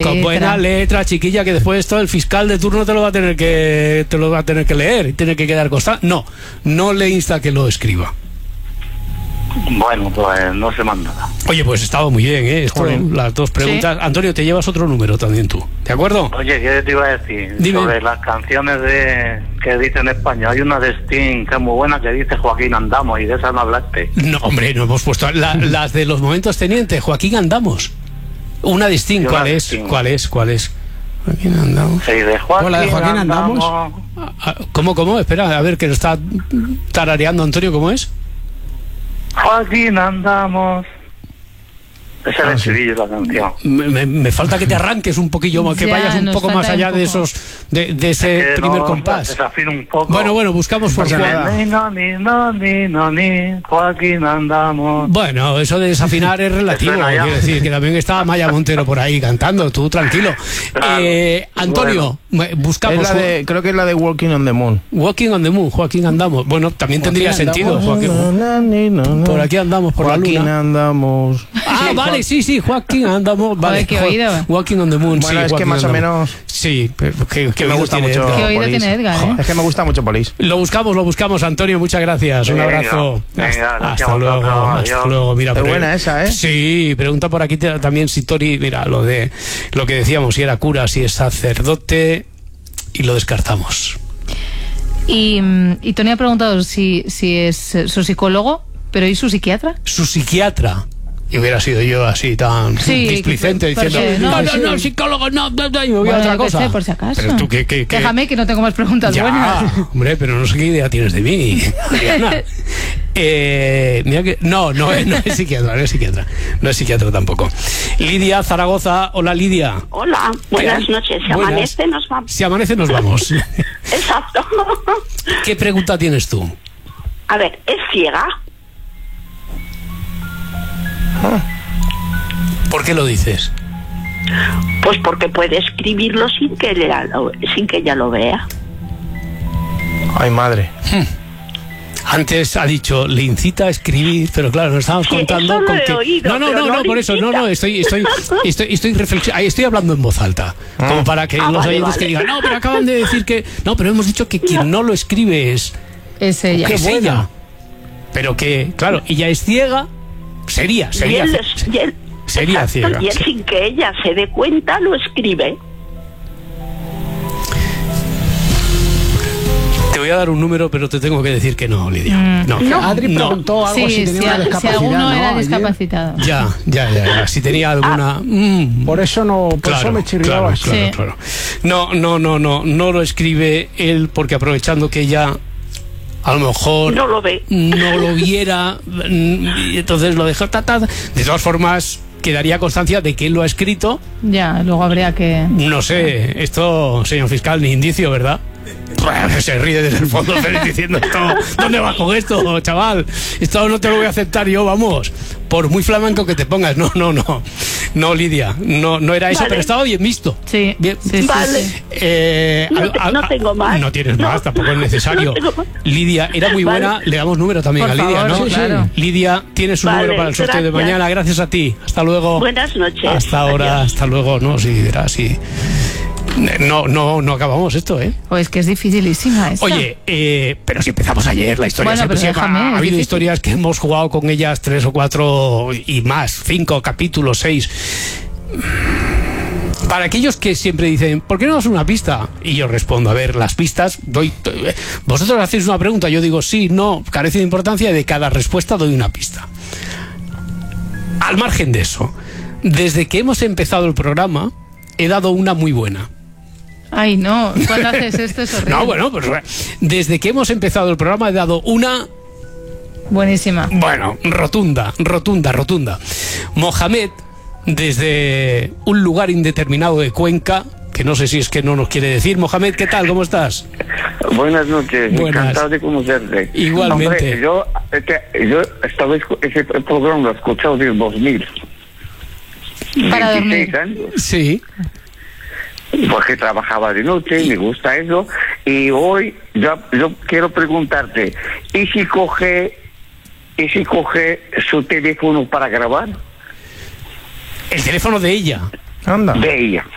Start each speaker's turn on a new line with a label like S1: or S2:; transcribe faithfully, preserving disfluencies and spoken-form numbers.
S1: Con buena letra, chiquilla, que después esto el fiscal de turno te lo va a tener que te lo va a tener que leer y tiene que quedar constante. No, no le insta a que lo escriba.
S2: Bueno, pues no se manda nada.
S1: Oye, pues estaba muy bien, ¿eh? Esto, las dos preguntas. Sí. Antonio, te llevas otro número también tú, ¿de acuerdo?
S2: Oye, ¿qué te iba a decir? Dime. Sobre las canciones de que dice en España. Hay una de Sting que es muy buena que dice Joaquín Andamos, y de esa no hablaste.
S1: No, hombre, no hemos puesto la, las de los momentos tenientes, Joaquín Andamos. Una de Sting, ¿cuál una es? Sting. ¿Cuál es? ¿Cuál es? Joaquín Andamos.
S2: Sí, de Joaquín,
S3: ¿la de Joaquín Andamos?
S1: Andamos. ¿Cómo, cómo? Espera, a ver, que lo está tarareando Antonio, ¿cómo es?
S2: Joaquín Andamos. Esa es el estribillo de la canción.
S1: Me, me, me falta que te arranques un poquillo más, que ya, vayas un poco más allá de esos, de, de ese
S2: es que
S1: primer
S2: no,
S1: compás.
S2: Desafino un poco.
S1: Bueno, bueno, buscamos por
S2: ni, no, ni, no, ni, no, ni, Joaquín Andamos.
S1: Bueno, eso de desafinar es relativo. Quiero decir que también estaba Maya Montero por ahí cantando, tú tranquilo. Claro. Eh, Antonio, bueno, buscamos.
S3: Es la de, creo que es la de Walking on the Moon.
S1: Walking on the Moon, Joaquín Andamos. Bueno, también
S3: Joaquín
S1: tendría
S3: andamos,
S1: sentido. Joaquín.
S3: No, no, no, no, no.
S1: Por aquí andamos, por
S3: Joaquín
S1: la luna.
S3: Andamos.
S1: Ah, sí, vale, sí, sí, Joaquín andamos. Vale,
S4: ¿qué oído?
S1: Walking on the Moon.
S3: Bueno,
S1: sí,
S3: es que más
S1: andamos.
S3: o menos.
S1: Sí, pero que, que
S3: me gusta mucho.
S4: ¿Qué oído tiene Edgar? ¿eh?
S3: Es que me gusta mucho Polis.
S1: Lo buscamos, lo buscamos, Antonio. Muchas gracias. Un
S2: venga,
S1: abrazo.
S2: Venga,
S1: hasta,
S2: hasta
S1: luego.
S2: Otro,
S1: hasta luego. Mira,
S3: es buena esa, ¿eh?
S1: Sí, pregunta por aquí también si Tori, mira, lo de lo que decíamos, si era cura, si es sacerdote, y lo descartamos.
S4: Y, y Tony ha preguntado si, si es su psicólogo, pero ¿y su psiquiatra?
S1: Su psiquiatra. Y hubiera sido yo así tan sí, displicente diciendo no, no, no, psicólogo, no, no, no, y me voy bueno, a otra cosa.
S4: Sé, por si acaso.
S1: Pero tú, ¿qué, qué, qué?
S4: Déjame que no tengo más preguntas
S1: ya,
S4: buenas.
S1: Hombre, pero no sé qué idea tienes de mí, Adriana. eh, mira que, no, no, no es psiquiatra, no es psiquiatra, no es psiquiatra tampoco. Lidia, Zaragoza, hola Lidia.
S5: Hola, buenas ¿Qué? noches, si buenas. amanece nos vamos.
S1: Si amanece nos vamos.
S5: Exacto.
S1: ¿Qué pregunta tienes tú?
S5: A ver, ¿es ciega?
S1: ¿Por qué lo dices?
S5: Pues porque puede escribirlo sin que ella lo, sin que ella lo vea.
S3: Ay, madre.
S1: Hmm. Antes ha dicho, le incita a escribir, pero claro, nos estamos
S5: sí,
S1: contando con que...
S5: Oído,
S1: no, no, no, no, no por eso, no, no, estoy, estoy, estoy, estoy reflexionando, estoy hablando en voz alta, ah. como para que ah, los vale, oyentes vale. que digan, no, pero acaban de decir que... No, pero hemos dicho que quien no lo escribe es...
S4: Es ella.
S1: Que es ella. Pero que, claro, ella es ciega, sería, sería...
S5: Y él, y él,
S1: sería
S5: exacto,
S1: ciega.
S5: Y él sin que ella se dé cuenta lo escribe.
S1: Te voy a dar un número, pero te tengo que decir que no, Lidia. Mm. No.
S3: no. Adri preguntó no. algo
S4: sí,
S3: si tenía
S4: si,
S3: una discapacidad.
S4: Si alguno
S3: ¿no?
S4: era
S3: Ayer.
S4: discapacitado.
S1: Ya, ya, ya, ya. Si tenía alguna...
S5: Ah.
S1: Mm.
S3: Por eso no, por
S1: claro,
S3: eso me chirriaba.
S1: Claro, claro,
S4: sí.
S1: claro. No, no, no, no, no lo escribe él porque aprovechando que ella a lo mejor
S5: no lo ve,
S1: no lo viera, y entonces lo dejó ta, ta. De todas formas, quedaría constancia de que él lo ha escrito.
S4: Ya, luego habría que...
S1: No sé, esto, señor fiscal, ni indicio, ¿verdad? Se ríe desde el fondo feliz diciendo esto, ¿dónde vas con esto, chaval? Esto no te lo voy a aceptar yo, vamos. Por muy flamenco que te pongas. No, no, no. No, Lidia, no, no era eso, vale. Pero estaba bien visto.
S4: Sí,
S1: bien.
S4: sí, sí,
S5: vale.
S4: sí.
S1: Eh,
S5: no, te,
S1: a, a,
S5: no tengo más.
S1: No tienes
S5: no.
S1: más, tampoco es necesario.
S5: No
S1: Lidia, era muy buena. Vale. Le damos número también
S4: Por
S1: a Lidia,
S4: favor,
S1: ¿no?
S4: sí, claro.
S1: Lidia, tienes un
S5: vale,
S1: número para el sorteo
S5: gracias.
S1: de mañana. Gracias a ti. Hasta luego.
S5: Buenas noches.
S1: Hasta ahora,
S5: Adiós.
S1: hasta luego. No, sí, era así. No, no, no acabamos esto, ¿eh?
S4: Pues que es dificilísima esta.
S1: Oye, eh, pero si empezamos ayer, la historia
S4: bueno,
S1: siempre, siempre
S4: déjame,
S1: ha, ha habido
S4: difícil.
S1: historias que hemos jugado con ellas tres o cuatro y más, cinco capítulos, seis. Para aquellos que siempre dicen, ¿por qué no das una pista? Y yo respondo, a ver, las pistas, doy, vosotros hacéis una pregunta, yo digo sí, no, carece de importancia, y de cada respuesta doy una pista. Al margen de eso, desde que hemos empezado el programa, he dado una muy buena.
S4: Ay, no, cuando haces esto es horrible.
S1: No, bueno, pues desde que hemos empezado el programa he dado una...
S4: Buenísima.
S1: Bueno, rotunda, rotunda, rotunda. Mohamed, desde un lugar indeterminado de Cuenca, que no sé si es que no nos quiere decir. Mohamed, ¿qué tal? ¿Cómo estás?
S2: Buenas noches,
S1: Buenas.
S2: Encantado de conocerte.
S1: Igualmente.
S2: Hombre, yo, este, yo estaba ese programa lo he escuchado desde dos mil.
S4: Para dormir.
S2: Años.
S1: Sí.
S2: Porque trabajaba de noche, me gusta eso. Y hoy yo, yo quiero preguntarte, ¿y si coge, y si coge su teléfono para grabar?
S1: El teléfono de ella.
S3: Anda.
S2: De ella.